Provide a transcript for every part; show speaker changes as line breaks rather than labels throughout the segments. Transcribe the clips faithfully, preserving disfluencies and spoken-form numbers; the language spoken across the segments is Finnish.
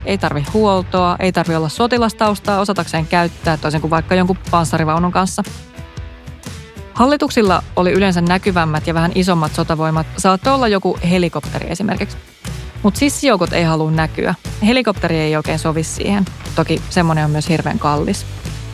ei tarvi huoltoa, ei tarvi olla sotilastaustaa osatakseen käyttää, toisin kuin vaikka jonkun panssarivaunun kanssa. Hallituksilla oli yleensä näkyvämmät ja vähän isommat sotavoimat, saattoi olla joku helikopteri esimerkiksi. Mutta sissijoukot ei halua näkyä. Helikopteri ei oikein sovi siihen. Toki semmoinen on myös hirveän kallis.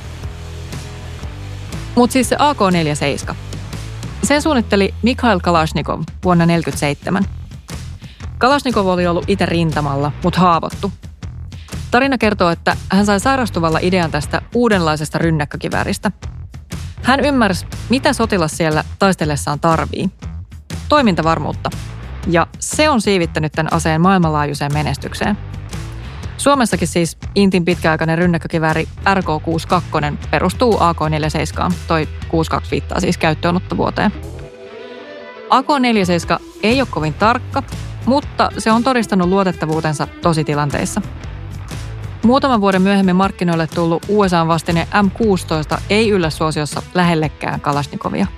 Mutta siis se A K neljäkymmentäseitsemän. Sen suunnitteli Mikhail Kalashnikov vuonna tuhatyhdeksänsataaneljäkymmentäseitsemän. Kalashnikov oli ollut itse rintamalla, mutta haavoittu. Tarina kertoo, että hän sai sairastuvalla idean tästä uudenlaisesta rynnäkkökivääristä. Hän ymmärsi, mitä sotilas siellä taistellessaan tarvii. Toimintavarmuutta. Ja se on siivittänyt tämän aseen maailmanlaajuiseen menestykseen. Suomessakin siis Intin pitkäaikainen rynnäkkökivääri R K kuusikymmentäkaksi perustuu A K neljäkymmentäseitsemään. Toi kuusikymmentäkaksi viittaa siis käyttöönottovuoteen. A K neljäkymmentäseitsemän ei ole kovin tarkka, mutta se on todistanut luotettavuutensa tositilanteissa. Muutaman vuoden myöhemmin markkinoille tullut U S A:n vastine M kuusitoista ei yllä suosiossa lähellekään Kalashnikovia.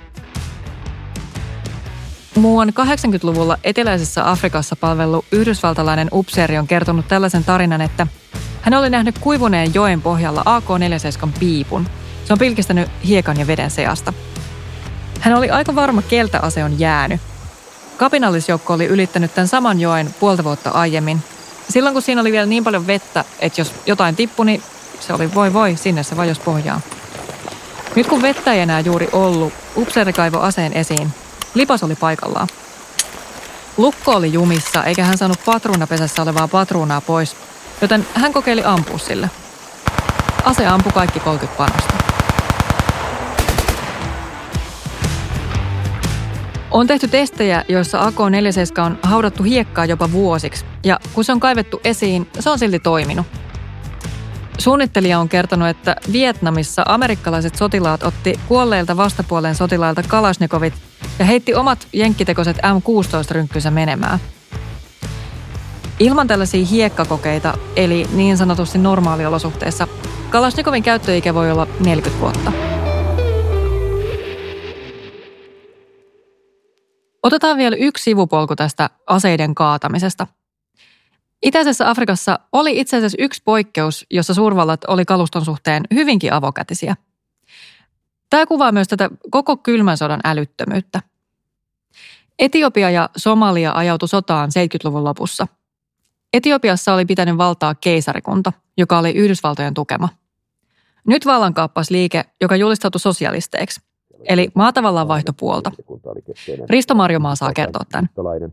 Muuan kahdeksankymmentäluvulla eteläisessä Afrikassa palvellut yhdysvaltalainen upseeri on kertonut tällaisen tarinan, että hän oli nähnyt kuivuneen joen pohjalla A K neljäkymmentäseitsemän piipun. Se on pilkistänyt hiekan ja veden seasta. Hän oli aika varma, keltä ase on jäänyt. Kapinallisjoukko oli ylittänyt tämän saman joen puolta vuotta aiemmin. Silloin kun siinä oli vielä niin paljon vettä, että jos jotain tippui, niin se oli voi voi, sinne se vajosi pohjaan. Nyt kun vettä ei enää juuri ollut, upseeri kaivoi aseen esiin. Lipas oli paikallaan. Lukko oli jumissa, eikä hän saanut patruunapesässä olevaa patruunaa pois, joten hän kokeili ampua sille. Ase ampui kaikki kolmekymmentä panosta. On tehty testejä, joissa A K neljäkymmentäseitsemän on haudattu hiekkaa jopa vuosiksi, ja kun se on kaivettu esiin, se on silti toiminut. Suunnittelija on kertonut, että Vietnamissa amerikkalaiset sotilaat otti kuolleilta vastapuolen sotilailta Kalashnikovit ja heitti omat jenkkitekoiset M kuusitoista-rynkkynsä menemään. Ilman tällaisia hiekkakokeita, eli niin sanotusti normaaliolosuhteissa, Kalashnikovin käyttöikä voi olla neljäkymmentä vuotta. Otetaan vielä yksi sivupolku tästä aseiden kaatamisesta. Itäisessä Afrikassa oli itse asiassa yksi poikkeus, jossa suurvallat oli kaluston suhteen hyvinkin avokätisiä. Tämä kuvaa myös tätä koko kylmän sodan älyttömyyttä. Etiopia ja Somalia ajautui sotaan seitsemänkymmentäluvun lopussa. Etiopiassa oli pitänyt valtaa keisarikunta, joka oli Yhdysvaltojen tukema. Nyt vallankaappasi liike, joka julistautui sosialisteiksi, eli maa tavallaan vaihtoi puolta. Risto Marjomaa saa kertoa tämän.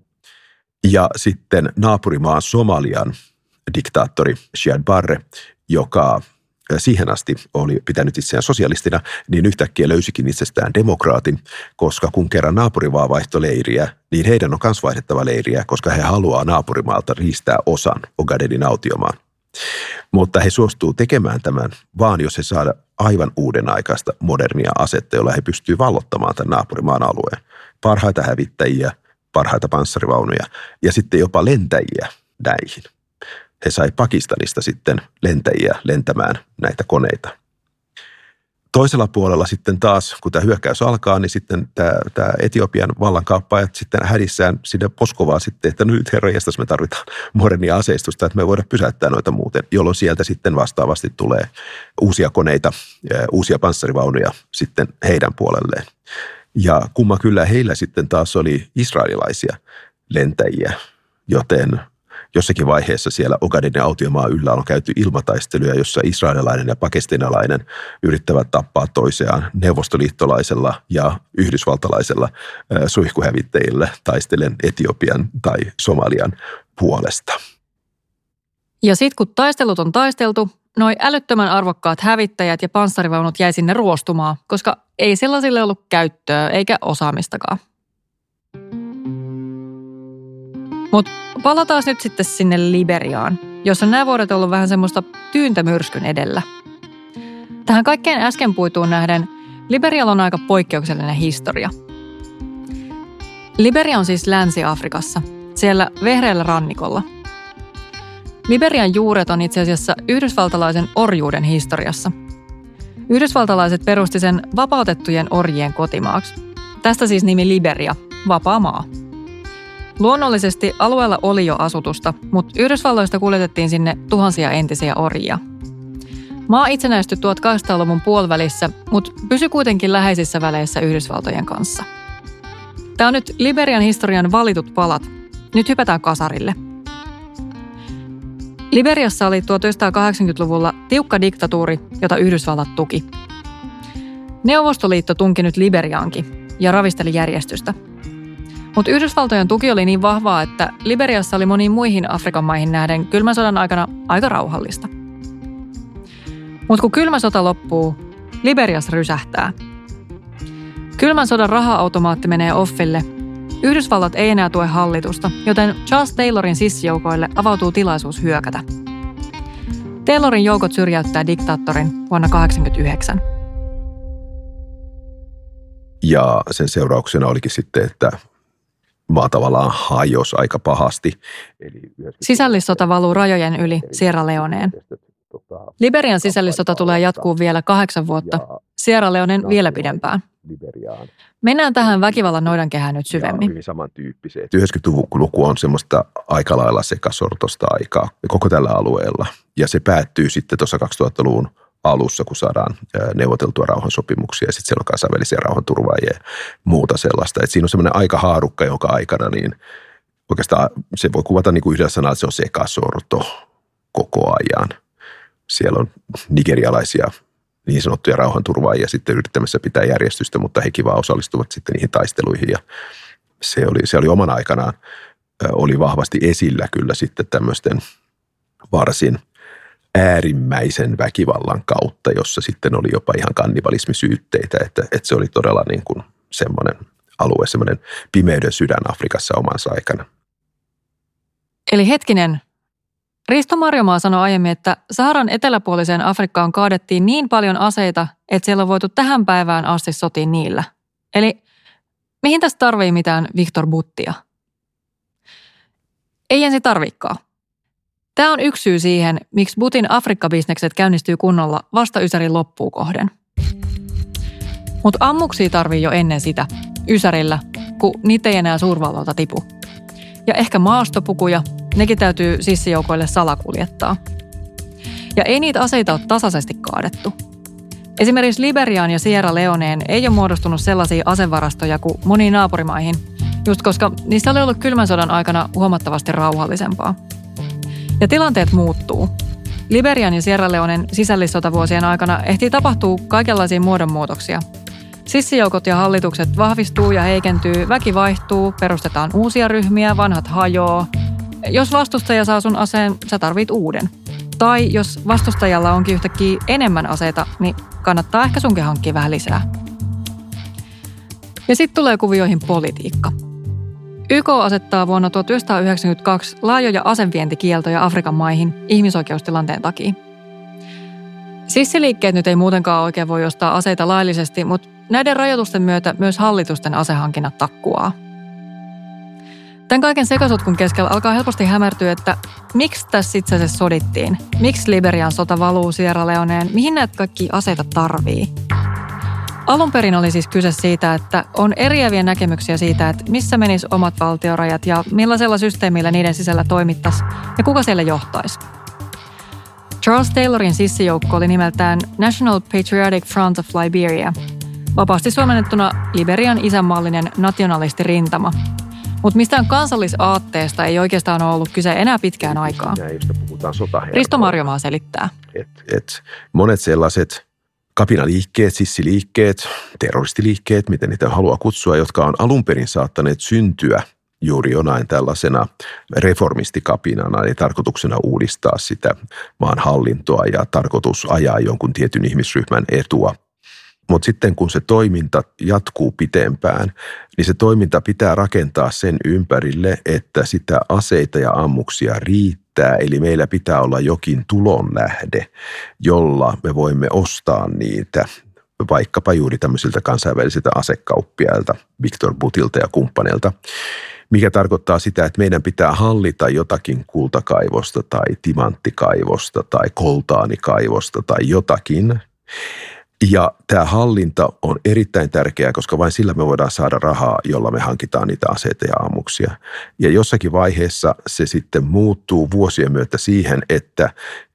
Ja sitten naapurimaan Somalian diktaattori Siad Barre, joka siihen asti oli pitänyt itseään sosialistina, niin yhtäkkiä löysikin itsestään demokraatin, koska kun kerran naapurimaa vaihtoi leiriä, niin heidän on myös vaihdettava leiriä, koska he haluaa naapurimaalta riistää osan Ogadenin autiomaan. Mutta he suostuu tekemään tämän vaan, jos he saada aivan uuden aikaista modernia asetta, jolla he pystyy vallottamaan tämän naapurimaan alueen. Parhaita hävittäjiä, parhaita panssarivaunuja ja sitten jopa lentäjiä näihin. He sai Pakistanista sitten lentäjiä lentämään näitä koneita. Toisella puolella sitten taas, kun tämä hyökkäys alkaa, niin sitten tämä, tämä Etiopian vallankaappaajat sitten hädissään sinne Moskovaan sitten, että nyt herranjestas me tarvitaan modernia aseistusta, että me voidaan pysäyttää noita muuten, jolloin sieltä sitten vastaavasti tulee uusia koneita, uusia panssarivaunuja sitten heidän puolelleen. Ja kumma kyllä heillä sitten taas oli israelilaisia lentäjiä, joten jossakin vaiheessa siellä Ogadenin autiomaa yllä on käyty ilmataisteluja, jossa israelilainen ja pakistinalainen yrittävät tappaa toisiaan neuvostoliittolaisella ja yhdysvaltalaisella suihkuhävittäjillä taistellen Etiopian tai Somalian puolesta.
Ja sitten kun taistelut on taisteltu, noi älyttömän arvokkaat hävittäjät ja panssarivaunut jäi sinne ruostumaan, koska ei sellaisille ollut käyttöä eikä osaamistakaan. Mutta palataan nyt sitten sinne Liberiaan, jossa nämä vuodet on ollut vähän semmoista tyyntä myrskyn edellä. Tähän kaikkeen äsken puituun nähden Liberialla on aika poikkeuksellinen historia. Liberia on siis Länsi-Afrikassa, siellä vehreällä rannikolla. Liberian juuret on itse asiassa yhdysvaltalaisen orjuuden historiassa. Yhdysvaltalaiset perusti sen vapautettujen orjien kotimaaksi. Tästä siis nimi Liberia, vapaa maa. Luonnollisesti alueella oli jo asutusta, mutta Yhdysvalloista kuljetettiin sinne tuhansia entisiä orjia. Maa itsenäistyi tuhatkahdeksansataaluvun puolivälissä, mutta pysyi kuitenkin läheisissä väleissä Yhdysvaltojen kanssa. Tämä on nyt Liberian historian valitut palat. Nyt hypätään kasarille. Liberiassa oli tuhatyhdeksänsataakahdeksankymmentäluvulla tiukka diktatuuri, jota Yhdysvallat tuki. Neuvostoliitto tunki nyt Liberiaankin ja ravisteli järjestystä. Mutta Yhdysvaltojen tuki oli niin vahvaa, että Liberiassa oli moniin muihin Afrikan maihin nähden kylmän sodan aikana aika rauhallista. Mutta kun kylmä sota loppuu, Liberiassa rysähtää. Kylmän sodan raha-automaatti menee offille. Yhdysvallat ei enää tue hallitusta, joten Charles Taylorin sissijoukoille avautuu tilaisuus hyökätä. Taylorin joukot syrjäyttää diktaattorin vuonna tuhatyhdeksänsataakahdeksankymmentäyhdeksän.
Ja sen seurauksena olikin sitten, että maa tavallaan hajosi aika pahasti.
Sisällissota valuu rajojen yli Sierra Leoneen. Liberian sisällissota tulee jatkuu vielä kahdeksan vuotta, Sierra Leoneen vielä pidempään. Mennään tähän väkivallan noidankehään nyt syvemmin.
Hyvin samantyyppiset. yhdeksänkymmentäluku on semmoista aika lailla sekasortosta aikaa koko tällä alueella. Ja se päättyy sitten tuossa kaksituhattaluvun alussa, kun saadaan neuvoteltua rauhansopimuksia ja sitten siellä on kansainvälisiä rauhanturvaajia ja muuta sellaista. Et siinä on semmoinen aika haarukka, jonka aikana niin oikeastaan se voi kuvata niin kuin yhdellä sanalla, että se on sekasorto koko ajan. Siellä on nigerialaisia niin sanottuja rauhanturvaajia sitten yrittämässä pitää järjestystä, mutta hekin vaan osallistuvat sitten niihin taisteluihin ja se oli, se oli oman aikanaan, oli vahvasti esillä kyllä sitten tämmöisten varsin äärimmäisen väkivallan kautta, jossa sitten oli jopa ihan kannibalismisyytteitä, että, että se oli todella niin kuin semmoinen alue, semmoinen pimeyden sydän Afrikassa omansa aikana.
Eli hetkinen, Risto Marjomaa sanoi aiemmin, että Saharan eteläpuoliseen Afrikkaan kaadettiin niin paljon aseita, että siellä on voitu tähän päivään asti sotiin niillä. Eli mihin tässä tarvii mitään Victor Buttia? Ei ensin tarvikaan. Tämä on yksi syy siihen, miksi Butin Afrikka-bisnekset käynnistyy kunnolla vasta Ysärin loppuun kohden. Mutta ammuksia tarvii jo ennen sitä, Ysärillä, kun niitä ei enää suurvallalta tipu. Ja ehkä maastopukuja, nekin täytyy sissijoukoille salakuljettaa. Ja ei niitä aseita ole tasaisesti kaadettu. Esimerkiksi Liberiaan ja Sierra Leoneen ei ole muodostunut sellaisia asevarastoja kuin moniin naapurimaihin, just koska niissä oli ollut kylmän sodan aikana huomattavasti rauhallisempaa. Ja tilanteet muuttuu. Liberian ja Sierra Leonen sisällissotavuosien aikana ehtii tapahtuu kaikenlaisia muodonmuutoksia. Sissijoukot ja hallitukset vahvistuu ja heikentyy, väki vaihtuu, perustetaan uusia ryhmiä, vanhat hajoo. Jos vastustaja saa sun aseen, sä tarvit uuden. Tai jos vastustajalla onkin yhtäkkiä enemmän aseita, niin kannattaa ehkä sunkin hankkia vähän lisää. Ja sitten tulee kuvioihin politiikka. Y K asettaa vuonna tuhatyhdeksänsataayhdeksänkymmentäkaksi laajoja asevientikieltoja Afrikan maihin ihmisoikeustilanteen takia. Sissiliikkeet nyt ei muutenkaan oikein voi ostaa aseita laillisesti, mutta näiden rajoitusten myötä myös hallitusten asehankinnat takkuaa. Tämän kaiken sekasotkun keskellä alkaa helposti hämärtyä, että miksi tässä itse asiassa sodittiin? Miksi Liberian sota valuu Sierra Leoneen? Mihin näitä kaikkia aseita tarvii? Alun perin oli siis kyse siitä, että on eriäviä näkemyksiä siitä, että missä menis omat valtiorajat ja millaisella systeemillä niiden sisällä toimittaisi ja kuka siellä johtaisi. Charles Taylorin sissijoukko oli nimeltään National Patriotic Front of Liberia, vapaasti suomennettuna Liberian isänmaallinen nationalistirintama. Mutta mistään kansallisaatteesta ei oikeastaan ole ollut kyse enää pitkään aikaa. Risto Marjomaa selittää.
Et, et monet sellaiset kapinaliikkeet, sissiliikkeet, terroristiliikkeet, miten niitä haluaa kutsua, jotka on alun perin saattaneet syntyä juuri jonain tällaisena reformistikapinana, eli tarkoituksena uudistaa sitä maan hallintoa ja tarkoitus ajaa jonkun tietyn ihmisryhmän etua. Mutta sitten kun se toiminta jatkuu pitempään, niin se toiminta pitää rakentaa sen ympärille, että sitä aseita ja ammuksia riittää. Eli meillä pitää olla jokin tulonlähde, jolla me voimme ostaa niitä vaikkapa juuri tämmöisiltä kansainvälisiltä asekauppiailta, Victor Butilta ja kumppaneilta, mikä tarkoittaa sitä, että meidän pitää hallita jotakin kultakaivosta tai timanttikaivosta tai koltaanikaivosta tai jotakin. Ja tämä hallinta on erittäin tärkeää, koska vain sillä me voidaan saada rahaa, jolla me hankitaan niitä aseita ja ammuksia. Ja jossakin vaiheessa se sitten muuttuu vuosien myötä siihen, että